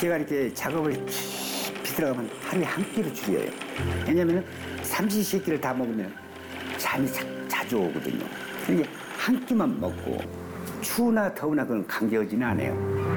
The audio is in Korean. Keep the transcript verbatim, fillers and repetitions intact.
제가 이렇게 작업을 깊이 들어가면 하루에 한 끼를 줄여요. 왜냐면 삼시세끼를 다 먹으면 잠이 자, 자주 오거든요. 그러니까 한 끼만 먹고 추우나 더우나 그건 관계하지는 않아요.